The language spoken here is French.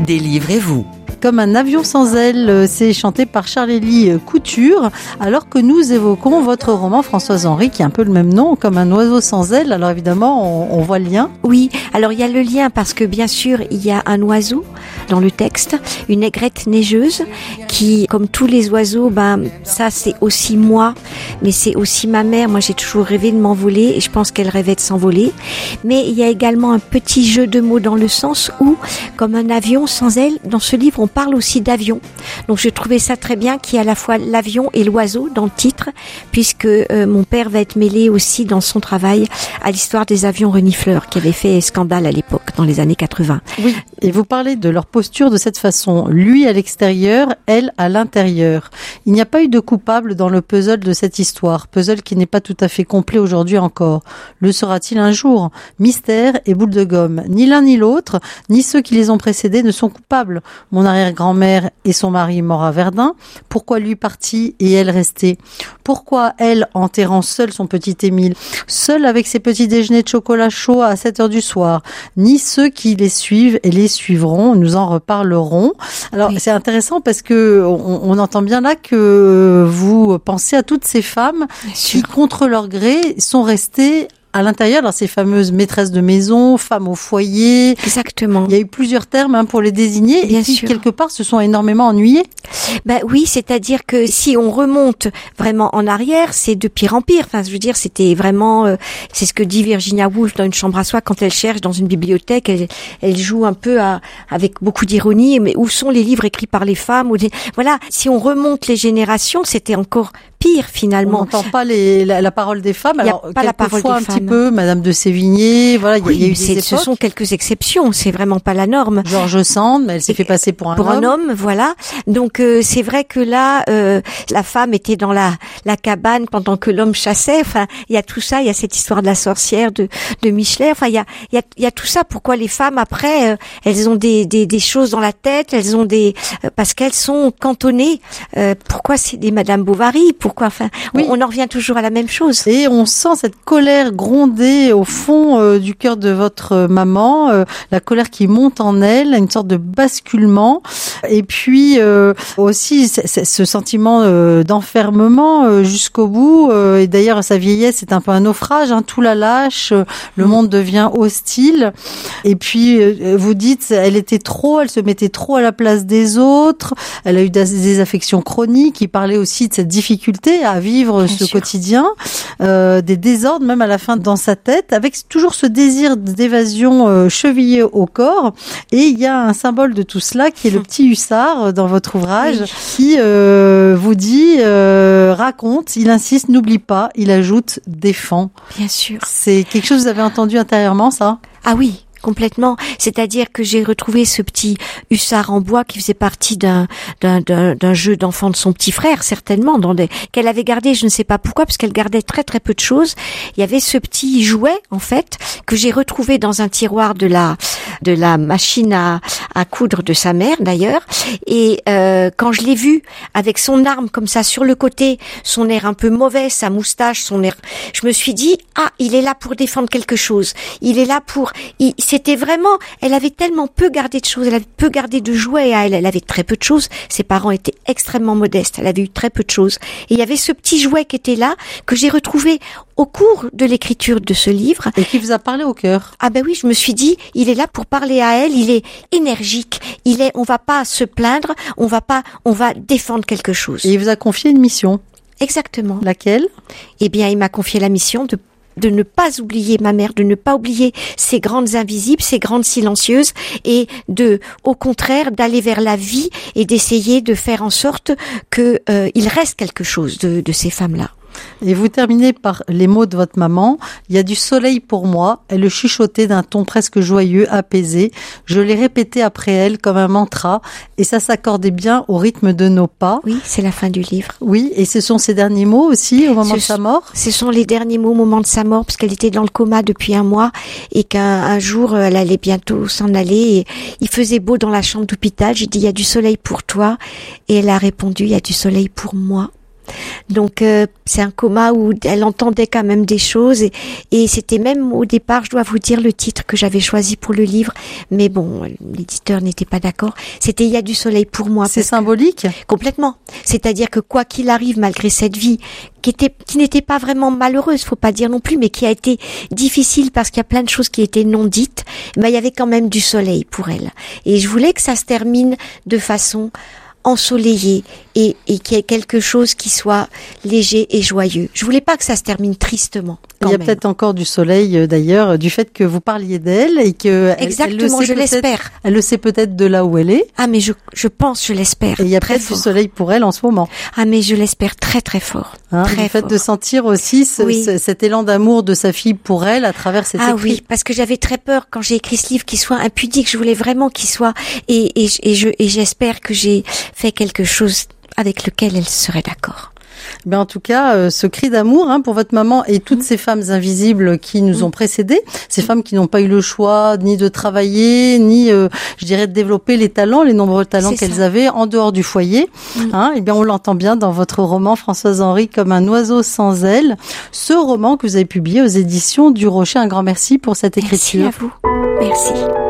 Délivrez-vous. Comme un avion sans ailes, c'est chanté par Charlélie Couture, alors que nous évoquons votre roman Françoise Henry, qui a un peu le même nom, Comme un oiseau sans ailes. Alors évidemment, on voit le lien. Oui, alors il y a le lien parce que bien sûr, il y a un oiseau dans le texte, une aigrette neigeuse, qui, comme tous les oiseaux, ça c'est aussi moi, mais c'est aussi ma mère. Moi j'ai toujours rêvé de m'envoler et je pense qu'elle rêvait de s'envoler. Mais il y a également un petit jeu de mots dans le sens où, comme un avion sans ailes, dans ce livre on parle aussi d'avion. Donc je trouvais ça très bien qu'il y ait à la fois l'avion et l'oiseau dans le titre, puisque mon père va être mêlé aussi dans son travail à l'histoire des avions renifleurs qui avaient fait scandale à l'époque, dans les années 80. Oui, et vous parlez de leur posture de cette façon, lui à l'extérieur, elle à l'intérieur. Il n'y a pas eu de coupable dans le puzzle de cette histoire, puzzle qui n'est pas tout à fait complet aujourd'hui encore. Le sera-t-il un jour? Mystère et boule de gomme. Ni l'un ni l'autre, ni ceux qui les ont précédés ne sont coupables. Mon arrière-grand-mère et son mari mort à Verdun. Pourquoi lui parti et elle restée? Pourquoi elle enterrant seule son petit Émile, seule avec ses petits déjeuners de chocolat chaud à 7h du soir? Ni ceux qui les suivent et les suivront, nous en reparlerons. Alors oui. C'est intéressant parce que on entend bien là que vous pensez à toutes ces femmes qui, contre leur gré, sont restées à l'intérieur, dans ces fameuses maîtresses de maison, femmes au foyer. Exactement. Il y a eu plusieurs termes pour les désigner Bien et qui, sûr. quelque part, se sont énormément ennuyées. Oui, c'est-à-dire que si on remonte vraiment en arrière, c'est de pire en pire. Enfin, je veux dire, c'était vraiment, c'est ce que dit Virginia Woolf dans Une chambre à soi quand elle cherche dans une bibliothèque. Elle joue un peu avec beaucoup d'ironie. Mais où sont les livres écrits par les femmes? Voilà. Si on remonte les générations, c'était encore pire finalement. On n'entend pas la parole des femmes. Alors, pas la parole des un petit peu, Madame de Sévigné, voilà, il y a eu des époques. Ce sont quelques exceptions, c'est vraiment pas la norme. George Sand, mais elle s'est fait passer pour un homme. Voilà. Donc c'est vrai que là, la femme était dans la cabane pendant que l'homme chassait. Enfin, il y a tout ça, il y a cette histoire de la sorcière de Michelet. Enfin, il y a tout ça. Pourquoi les femmes après, elles ont des choses dans la tête, elles ont parce qu'elles sont cantonnées. Pourquoi c'est des Madame Bovary? Pourquoi? Enfin, oui. On en revient toujours à la même chose. Et on sent cette colère gronder au fond du cœur de votre maman, la colère qui monte en elle, une sorte de basculement. Et puis aussi ce sentiment d'enfermement jusqu'au bout. Et d'ailleurs, sa vieillesse, c'est un peu un naufrage. Tout la lâche, le monde devient hostile. Et puis, vous dites, elle se mettait trop à la place des autres. Elle a eu des affections chroniques. Il parlait aussi de cette difficulté à vivre ce quotidien, des désordres même à la fin dans sa tête, avec toujours ce désir d'évasion chevillé au corps. Et il y a un symbole de tout cela qui est le petit hussard dans votre ouvrage, qui vous dit, raconte, il insiste, n'oublie pas, il ajoute, défend. Bien sûr. C'est quelque chose que vous avez entendu intérieurement, ça? Ah oui. Complètement. C'est-à-dire que j'ai retrouvé ce petit hussard en bois qui faisait partie d'un jeu d'enfant de son petit frère, certainement, qu'elle avait gardé, je ne sais pas pourquoi, parce qu'elle gardait très très peu de choses. Il y avait ce petit jouet, en fait, que j'ai retrouvé dans un tiroir de la machine à coudre de sa mère, d'ailleurs. Et quand je l'ai vu avec son arme comme ça sur le côté, son air un peu mauvais, sa moustache, son air, je me suis dit, il est là pour défendre quelque chose. Il est là pour... C'était vraiment, elle avait tellement peu gardé de choses, elle avait peu gardé de jouets à elle, elle avait très peu de choses, ses parents étaient extrêmement modestes, elle avait eu très peu de choses. Et il y avait ce petit jouet qui était là, que j'ai retrouvé au cours de l'écriture de ce livre. Et qui vous a parlé au cœur. Oui, je me suis dit, il est là pour parler à elle, il est énergique, on va pas se plaindre, on va défendre quelque chose. Et il vous a confié une mission. Exactement. Laquelle? Eh bien, il m'a confié la mission de ne pas oublier ma mère, de ne pas oublier ces grandes invisibles, ces grandes silencieuses, et au contraire, d'aller vers la vie et d'essayer de faire en sorte que il reste quelque chose de ces femmes-là. Et vous terminez par les mots de votre maman. Il y a du soleil pour moi. Elle le chuchotait d'un ton presque joyeux, apaisé. Je l'ai répété après elle comme un mantra et ça s'accordait bien au rythme de nos pas. Oui, c'est la fin du livre. Oui, et ce sont ses derniers mots aussi au moment de sa mort? Ce sont les derniers mots au moment de sa mort, parce qu'elle était dans le coma depuis 1 mois et qu'un jour, elle allait bientôt s'en aller. Et il faisait beau dans la chambre d'hôpital. J'ai dit, il y a du soleil pour toi. Et elle a répondu, il y a du soleil pour moi. Donc c'est un coma où elle entendait quand même des choses et c'était même au départ, je dois vous dire, le titre que j'avais choisi pour le livre, mais bon, l'éditeur n'était pas d'accord. C'était Il y a du soleil pour moi. C'est symbolique? Complètement. C'est-à-dire que quoi qu'il arrive, malgré cette vie qui n'était pas vraiment malheureuse, faut pas dire non plus, mais qui a été difficile parce qu'il y a plein de choses qui étaient non dites, mais il y avait quand même du soleil pour elle. Et je voulais que ça se termine de façon ensoleillé et qu'il y ait quelque chose qui soit léger et joyeux. Je voulais pas que ça se termine tristement. Il y a peut-être encore du soleil d'ailleurs, du fait que vous parliez d'elle et que exactement, je l'espère. Elle le sait peut-être de là où elle est. Ah mais je pense, je l'espère. Et il y a peut-être du soleil pour elle en ce moment. Ah mais je l'espère très très fort. Très le fait fort. de sentir aussi cet élan d'amour de sa fille pour elle à travers cet écrit. Ah oui, parce que j'avais très peur quand j'ai écrit ce livre qu'il soit impudique. Je voulais vraiment qu'il soit et j'espère que j'ai fait quelque chose avec lequel elle serait d'accord. En tout cas, ce cri d'amour pour votre maman et toutes ces femmes invisibles qui nous ont précédées, ces femmes qui n'ont pas eu le choix ni de travailler, ni, je dirais, de développer les talents, les nombreux talents qu'elles avaient en dehors du foyer. On l'entend bien dans votre roman, Françoise Henry, Comme un oiseau sans ailes. Ce roman que vous avez publié aux éditions du Rocher. Un grand merci pour cette écriture. Merci à vous. Merci.